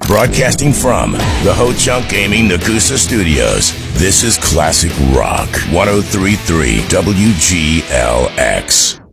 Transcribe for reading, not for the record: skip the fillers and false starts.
Broadcasting from the Ho Chunk Gaming Nakusa Studios, this is Classic Rock 103.3 WGLX.